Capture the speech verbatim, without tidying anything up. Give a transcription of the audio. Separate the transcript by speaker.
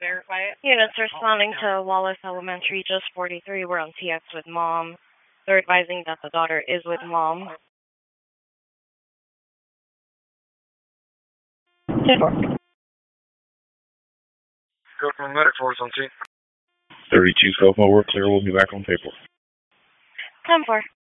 Speaker 1: Units responding to Wallace Elementary, just forty-three. We're on T X with mom. They're advising that the daughter is with mom. ten four.
Speaker 2: Go from the medic force on scene.
Speaker 3: thirty-two Scope, we're clear. We'll be back on paper.
Speaker 1: ten four.